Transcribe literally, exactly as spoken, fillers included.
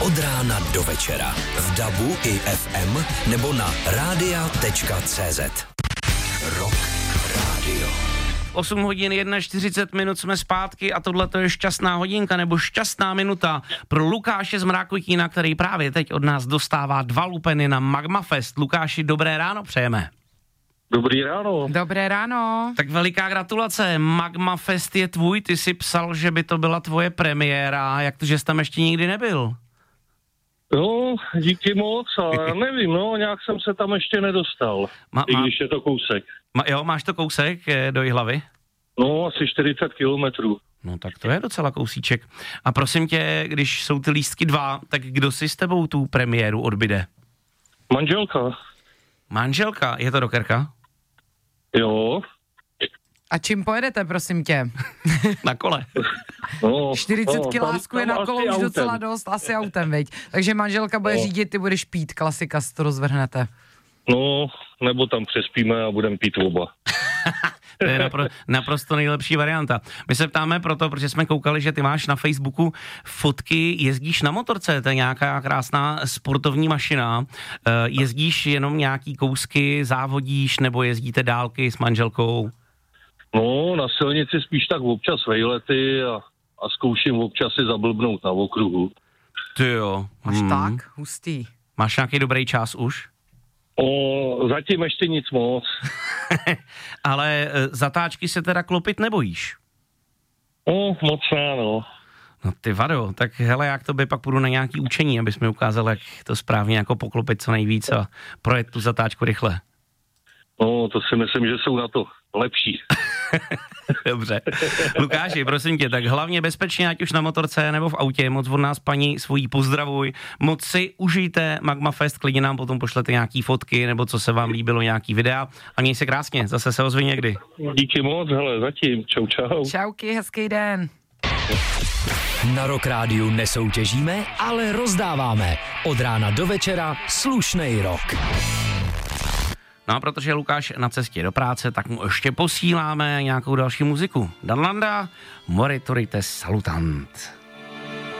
od rána do večera. V dabu i ef em nebo na rádia tečka cé zet. Rock Radio. osm hodin čtyřicet jedna minut jsme zpátky a tohle to je šťastná hodinka nebo šťastná minuta pro Lukáše z Mrákotína, který právě teď od nás dostává dva lupeny na Magma Fest. Lukáši, dobré ráno přejeme. Dobrý ráno. Dobré ráno. Tak veliká gratulace, Magma Fest je tvůj, ty jsi psal, že by to byla tvoje premiéra, jak to, že jsi tam ještě nikdy nebyl? No, díky moc, ale nevím, no, nějak jsem se tam ještě nedostal, Ma, i ma, když je to kousek. ma, jo, máš to kousek eh, do Jihlavy? No, asi čtyřicet kilometrů. No tak to je docela kousíček. A prosím tě, když jsou ty lístky dva, tak kdo si s tebou tu premiéru odbyde? Manželka. Manželka, je to rockerka? Jo. A čím pojedete, prosím tě? Na kole. No, čtyřicet no, kilásků je na kolo už docela dost, asi autem, veď. Takže manželka bude no. řídit, ty budeš pít, klasika, si to rozvrhnete. No, nebo tam přespíme a budeme pít oba. To je napro, naprosto nejlepší varianta. My se ptáme proto, protože jsme koukali, že ty máš na Facebooku fotky, jezdíš na motorce, to je nějaká krásná sportovní mašina. Jezdíš jenom nějaký kousky, závodíš, nebo jezdíte dálky s manželkou? No, na silnici spíš tak občas vejlety a, a zkouším občas si zablbnout na okruhu. Ty jo. Máš hmm. tak? Hustý. Máš nějaký dobrý čas už? O, zatím ještě nic moc. Ale e, zatáčky se teda klopit nebojíš? No, moc ne, no. No ty vado, tak hele, jak to by pak půjdu na nějaký učení, abys mi ukázal, jak to správně jako poklopit co nejvíc a projet tu zatáčku rychle. No, to si myslím, že jsou na to lepší. Dobře. Lukáši, prosím tě, tak hlavně bezpečně, ať už na motorce nebo v autě, moc od nás paní svojí pozdravuj, moc si užijte Magma Fest, klidně nám potom pošlete nějaký fotky, nebo co se vám líbilo, nějaký videa a měj se krásně, zase se ozvi někdy. Díky moc, hele, zatím, čau, čau. Čauky, hezký den. Na Rock Rádiu nesoutěžíme, ale rozdáváme. Od rána do večera slušnej rock. No a protože je Lukáš na cestě do práce, tak mu ještě posíláme nějakou další muziku. Dan Landa, Moriturite Salutant.